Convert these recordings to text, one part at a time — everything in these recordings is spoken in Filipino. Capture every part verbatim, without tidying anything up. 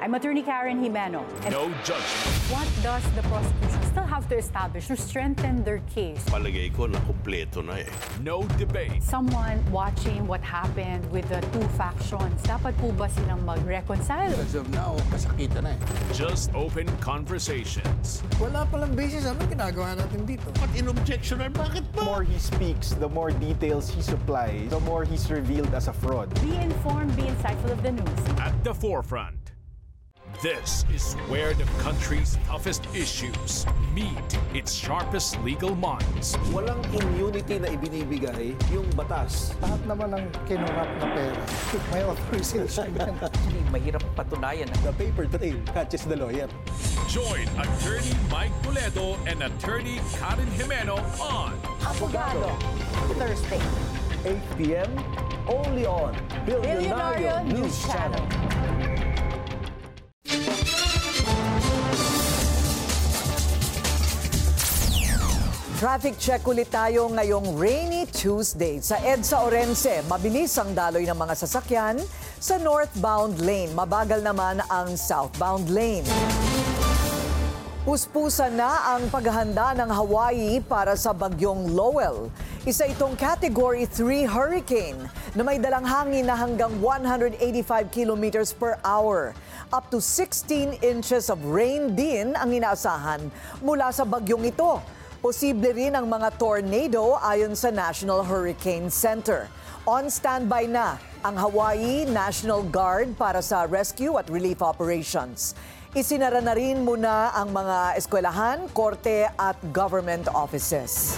I'm Attorney Karen Jimeno. And No judgment. what does the prosecution still have to establish to strengthen their case? Palagay ko na kumpleto na eh. No debate. Someone watching what happened with the two factions, dapat po ba silang mag-reconcile? As of now, kasakitan na eh. Just open conversations. Wala palang basis. Anong ginagawa natin dito? But in objectioner, bakit The ba? more he speaks, the more details he supplies, the more he's revealed as a fraud. Be informed, be insightful of the news. At the forefront. This is where the country's toughest issues meet its sharpest legal minds. Walang immunity na ibinibigay yung batas. Lahat naman ng kinurap na pera. May authorization yan. Actually, mahirap patunayan. The paper trail catches the lawyer. Join Attorney Mike Toledo and Attorney Karen Jimeno on Abogado, Thursday. eight p m only on Billionario News Channel. Traffic check ulit tayo ngayong rainy Tuesday. Sa EDSA Orense, mabilis ang daloy ng mga sasakyan. Sa northbound lane, mabagal naman ang southbound lane. Puspusan na ang paghahanda ng Hawaii para sa bagyong Lowell. Isa itong Category three hurricane na may dalang hangin na hanggang one hundred eighty-five kilometers per hour. Up to sixteen inches of rain din ang inaasahan mula sa bagyong ito. Posible rin ang mga tornado ayon sa National Hurricane Center. On standby na ang Hawaii National Guard para sa rescue at relief operations. Isinara na rin muna ang mga eskwelahan, korte at government offices.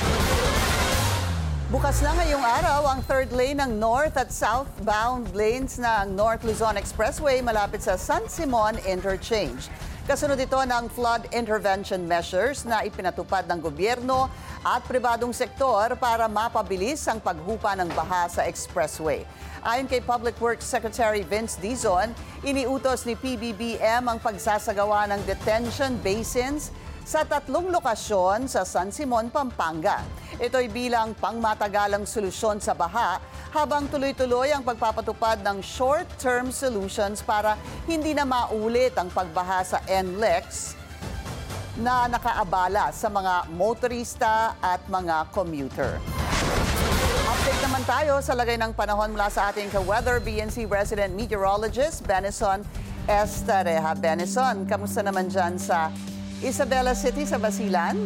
Bukas na ngayong araw ang third lane ng north at southbound lanes ng North Luzon Expressway malapit sa San Simon Interchange. Kasunod ito ng flood intervention measures na ipinatupad ng gobyerno at pribadong sektor para mapabilis ang paghupa ng baha sa expressway. Ayon kay Public Works Secretary Vince Dizon, iniutos ni P B B M ang pagsasagawa ng detention basins sa tatlong lokasyon sa San Simon, Pampanga. Ito'y bilang pangmatagalang solusyon sa baha habang tuloy-tuloy ang pagpapatupad ng short-term solutions para hindi na maulit ang pagbaha sa N L E X na nakaabala sa mga motorista at mga commuter. Update naman tayo sa lagay ng panahon mula sa ating ka-weather B N C resident meteorologist Benison Estareja. Benison, kamusta naman dyan sa Isabela City sa Basilan?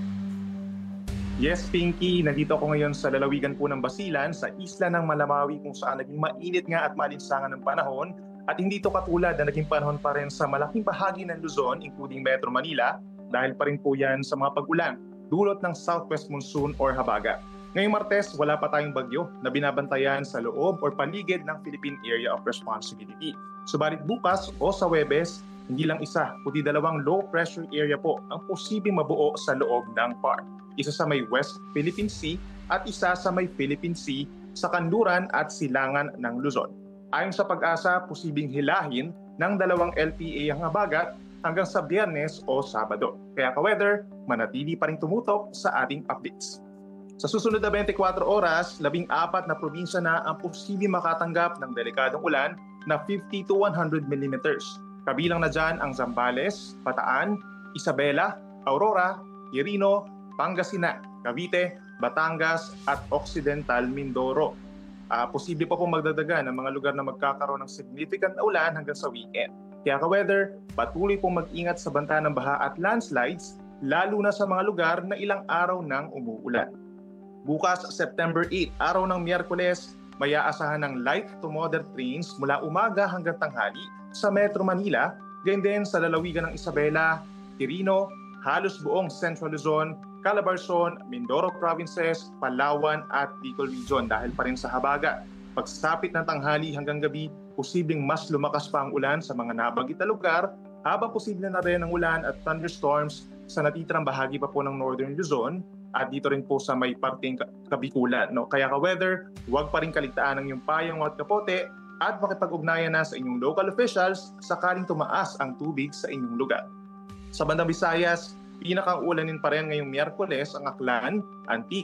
Yes, Pinky, nandito ako ngayon sa lalawigan po ng Basilan, sa isla ng Malamawi kung saan naging mainit nga at maalinsangan ng panahon at hindi ito katulad na naging panahon pa rin sa malaking bahagi ng Luzon, including Metro Manila, dahil pa rin po yan sa mga pag-ulan, dulot ng southwest monsoon or habagat. Ngayong Martes, wala pa tayong bagyo na binabantayan sa loob or paligid ng Philippine Area of Responsibility. Subalit bukas o sa Huwebes, hindi lang isa, kundi dalawang low-pressure area po ang posibleng mabuo sa loob ng P A R. Isa sa may West Philippine Sea at isa sa may Philippine Sea sa kanluran at silangan ng Luzon. Ayon sa pag-asa, posibleng hilahin ng dalawang L P A ang habagat hanggang sa Biyernes o Sabado. Kaya ka-weather, manatili pa rin tumutok sa ating updates. Sa susunod na twenty-four oras, labing apat na probinsya na ang posibleng makatanggap ng delikadong ulan na fifty to one hundred millimeters. Kabilang na dyan ang Zambales, Bataan, Isabela, Aurora, Quirino, Pangasinan, Cavite, Batangas at Occidental Mindoro. Uh, posible pa pong magdadagan ng mga lugar na magkakaroon ng significant na ulan hanggang sa weekend. Kaya ka-weather, patuloy pong mag-ingat sa banta ng baha at landslides, lalo na sa mga lugar na ilang araw nang umuulan. Bukas, September eighth, araw ng Miyerkules, may aasahan ng light to moderate rains mula umaga hanggang tanghali sa Metro Manila, gayon din sa lalawigan ng Isabela, Quirino, halos buong Central Luzon, Calabarzon, Mindoro Provinces, Palawan at Bicol Region dahil pa rin sa habagat. Pagsapit ng tanghali hanggang gabi, posibleng mas lumakas pa ang ulan sa mga nabanggit na lugar, habang posible na rin ang ulan at thunderstorms sa natitirang bahagi pa po ng Northern Luzon at dito rin po sa may parteng Kabikulan. No? Kaya ka-weather, huwag pa rin kaligtaan ang iyong payong at kapote at makipag-ugnayan na sa inyong local officials sakaling tumaas ang tubig sa inyong lugar. Sa bandang Visayas, pinakang ulanin pa rin ngayong Miyerkules ang Aklan, Antique,